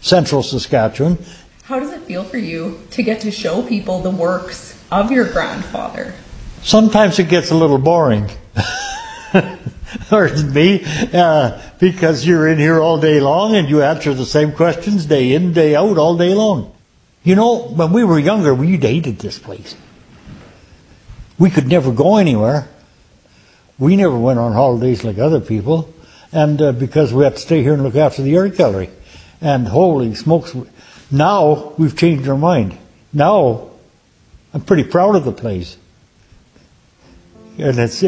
central Saskatchewan. How does it feel for you to get to show people the works of your grandfather? Sometimes it gets a little boring. Or to me, because you're in here all day long and you answer the same questions day in, day out, all day long. You know, when we were younger, we hated this place. We could never go anywhere. We never went on holidays like other people, and because we had to stay here and look after the art gallery. And holy smokes, now we've changed our mind. Now I'm pretty proud of the place. And it's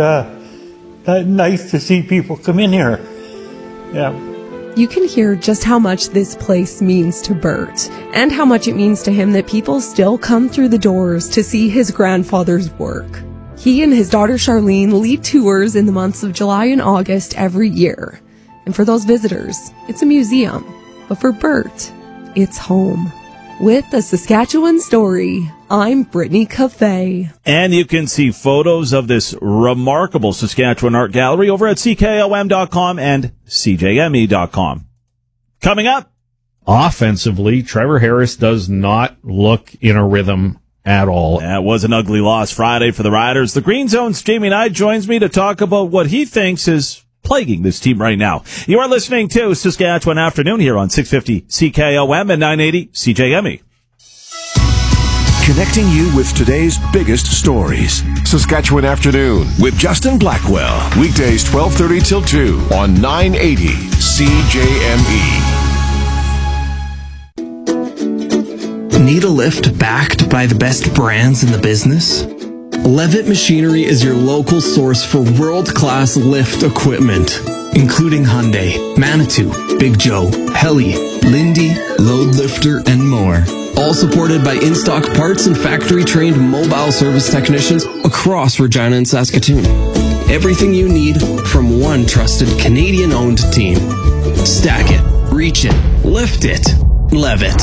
nice to see people come in here. Yeah. You can hear just how much this place means to Bert, and how much it means to him that people still come through the doors to see his grandfather's work. He and his daughter Charlene lead tours in the months of July and August every year. And for those visitors, it's a museum. But for Bert, it's home. With the Saskatchewan Story, I'm Brittany Cafe. And you can see photos of this remarkable Saskatchewan art gallery over at CKOM.com and CJME.com. Coming up. Offensively, Trevor Harris does not look in a rhythm at all. That was an ugly loss Friday for the Riders. The Green Zone's Jamie Knight joins me to talk about what he thinks is plaguing this team right now. You are listening to Saskatchewan Afternoon here on 650 CKOM and 980 CJME. Connecting you with today's biggest stories. Saskatchewan Afternoon with Justin Blackwell. Weekdays 12:30 till 2 on 980 CJME. Need a lift backed by the best brands in the business? Levitt Machinery is your local source for world-class lift equipment, including Hyundai, Manitou, Big Joe, Heli, Lindy, Load Lifter, and more. All supported by in-stock parts and factory-trained mobile service technicians across Regina and Saskatoon. Everything you need from one trusted Canadian-owned team. Stack it, reach it, lift it, Levitt.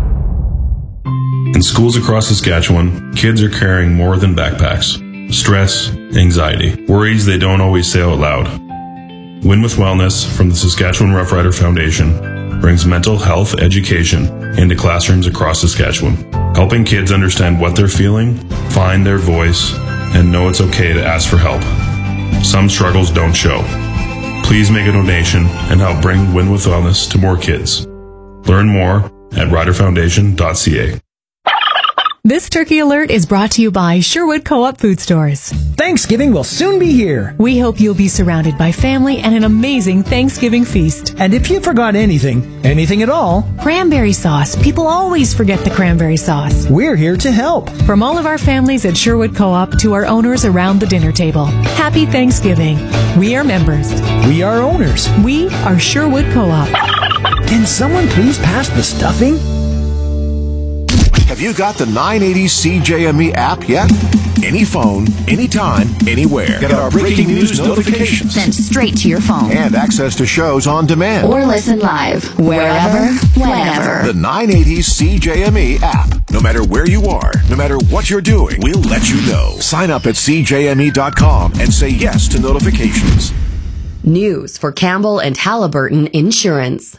In schools across Saskatchewan, kids are carrying more than backpacks. Stress, anxiety, worries they don't always say out loud. Win with Wellness from the Saskatchewan Rough Rider Foundation brings mental health education into classrooms across Saskatchewan, helping kids understand what they're feeling, find their voice, and know it's okay to ask for help. Some struggles don't show. Please make a donation and help bring Win with Wellness to more kids. Learn more at riderfoundation.ca. This Turkey Alert is brought to you by Sherwood Co-op Food Stores. Thanksgiving will soon be here. We hope you'll be surrounded by family and an amazing Thanksgiving feast. And if you forgot anything at all, cranberry sauce. People always forget the cranberry sauce. We're here to help. From all of our families at Sherwood Co-op to our owners around the dinner table, happy Thanksgiving. We are members. We are owners. We are Sherwood Co-op. Can someone please pass the stuffing? Have you got the 980 CJME app yet? Any phone, anytime, anywhere. Get our breaking news notifications sent straight to your phone. And access to shows on demand. Or listen live, wherever, whenever. The 980 CJME app. No matter where you are, no matter what you're doing, we'll let you know. Sign up at CJME.com and say yes to notifications. News for Campbell and Halliburton Insurance.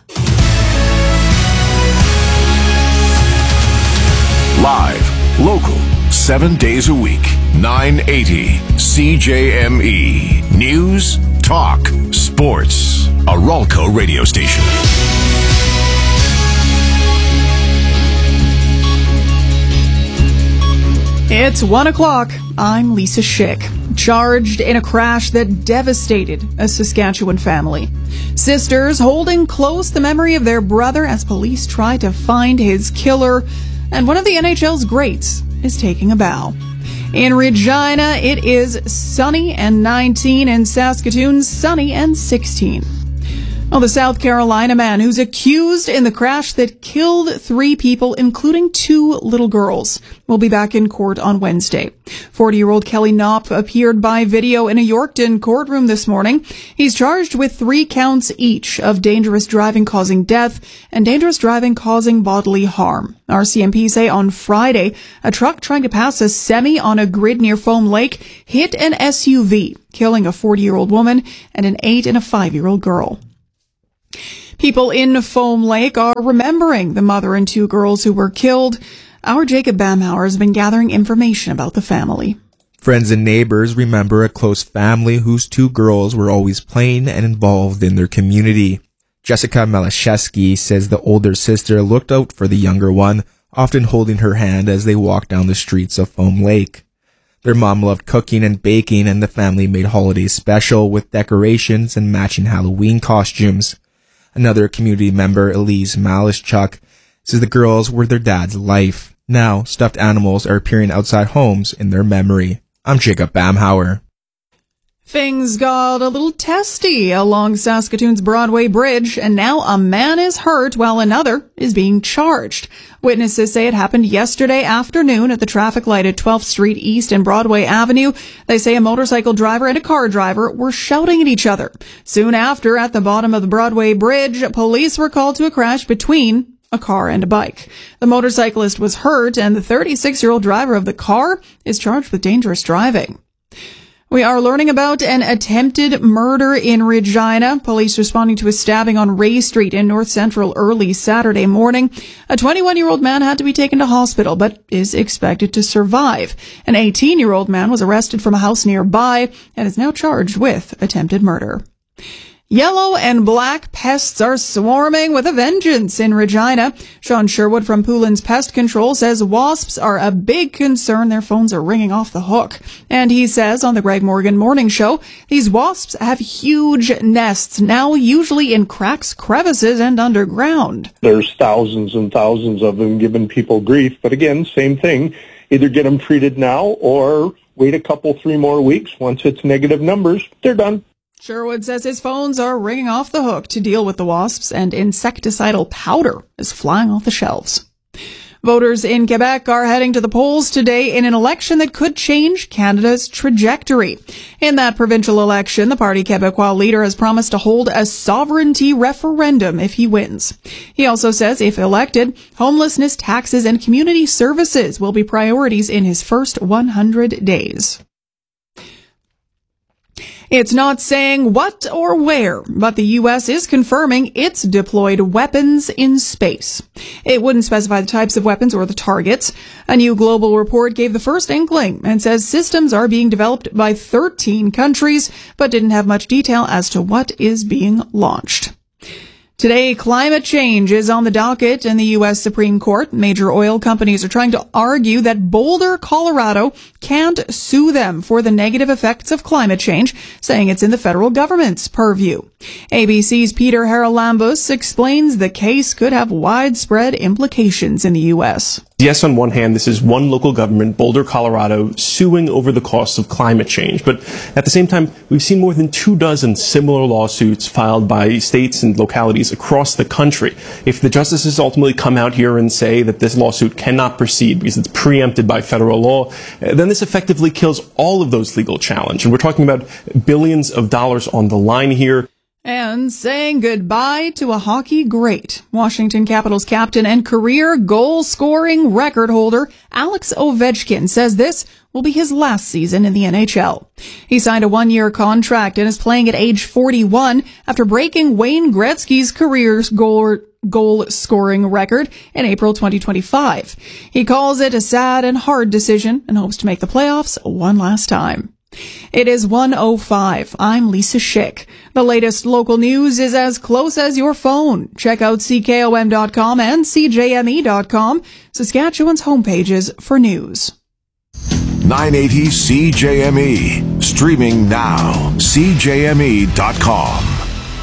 Live, local, 7 days a week. 980 CJME. News, talk, sports. A Ralco radio station. It's 1 o'clock. I'm Lisa Schick, charged in a crash that devastated a Saskatchewan family. Sisters holding close the memory of their brother as police try to find his killer. And one of the NHL's greats is taking a bow. In Regina, it is sunny and 19, and Saskatoon, sunny and 16. Well, the South Carolina man who's accused in the crash that killed 3 people, including 2 little girls, will be back in court on Wednesday. 40-year-old Kelly Knopp appeared by video in a Yorkton courtroom this morning. He's charged with 3 counts each of dangerous driving causing death and dangerous driving causing bodily harm. RCMP say on Friday, a truck trying to pass a semi on a grid near Foam Lake hit an SUV, killing a 40-year-old woman and an 8 and a 5-year-old girl. People in Foam Lake are remembering the mother and two girls who were killed. Our Jacob Bamhauer has been gathering information about the family. Friends and neighbors remember a close family whose two girls were always playing and involved in their community. Jessica Malashevsky says the older sister looked out for the younger one, often holding her hand as they walked down the streets of Foam Lake. Their mom loved cooking and baking, and the family made holidays special with decorations and matching Halloween costumes. Another community member, Elise Malishchuk, says the girls were their dad's life. Now, stuffed animals are appearing outside homes in their memory. I'm Jacob Bamhauer. Things got a little testy along Saskatoon's Broadway Bridge, and now a man is hurt while another is being charged. Witnesses say it happened yesterday afternoon at the traffic light at 12th Street East and Broadway Avenue. They say a motorcycle driver and a car driver were shouting at each other. Soon after, at the bottom of the Broadway Bridge, police were called to a crash between a car and a bike. The motorcyclist was hurt, and the 36-year-old driver of the car is charged with dangerous driving. We are learning about an attempted murder in Regina. Police responding to a stabbing on Ray Street in North Central early Saturday morning. A 21-year-old man had to be taken to hospital, but is expected to survive. An 18-year-old man was arrested from a house nearby and is now charged with attempted murder. Yellow and black pests are swarming with a vengeance in Regina. Sean Sherwood from Poulin's Pest Control says wasps are a big concern. Their phones are ringing off the hook. And he says on the Greg Morgan Morning Show, these wasps have huge nests, now usually in cracks, crevices, and underground. There's thousands and thousands of them giving people grief. But again, same thing. Either get them treated now or wait a couple, 3 more weeks. Once it's negative numbers, they're done. Sherwood says his phones are ringing off the hook to deal with the wasps, and insecticidal powder is flying off the shelves. Voters in Quebec are heading to the polls today in an election that could change Canada's trajectory. In that provincial election, the Parti Québécois leader has promised to hold a sovereignty referendum if he wins. He also says if elected, homelessness, taxes, and community services will be priorities in his first 100 days. It's not saying what or where, but the U.S. is confirming it's deployed weapons in space. It wouldn't specify the types of weapons or the targets. A new global report gave the first inkling and says systems are being developed by 13 countries, but didn't have much detail as to what is being launched. Today, climate change is on the docket in the U.S. Supreme Court. Major oil companies are trying to argue that Boulder, Colorado can't sue them for the negative effects of climate change, saying it's in the federal government's purview. ABC's Peter Haralambous explains the case could have widespread implications in the U.S. Yes, on one hand, this is one local government, Boulder, Colorado, suing over the costs of climate change. But at the same time, we've seen more than 24 similar lawsuits filed by states and localities across the country. If the justices ultimately come out here and say that this lawsuit cannot proceed because it's preempted by federal law, then this effectively kills all of those legal challenges. And we're talking about billions of dollars on the line here. And saying goodbye to a hockey great. Washington Capitals captain and career goal-scoring record holder Alex Ovechkin says this will be his last season in the NHL. He signed a 1-year contract and is playing at age 41 after breaking Wayne Gretzky's career goal-scoring record in April 2025. He calls it a sad and hard decision and hopes to make the playoffs one last time. It is 1:05. I'm Lisa Schick. The latest local news is as close as your phone. Check out CKOM.com and CJME.com, Saskatchewan's homepages for news. 980 CJME. Streaming now. CJME.com.